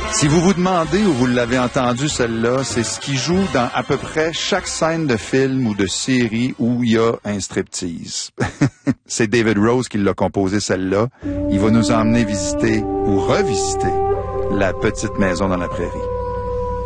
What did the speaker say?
Si vous vous demandez où vous l'avez entendu, celle-là, c'est ce qui joue dans à peu près chaque scène de film ou de série où il y a un striptease. C'est David Rose qui l'a composé, celle-là. Il va nous emmener visiter ou revisiter la petite maison dans la prairie.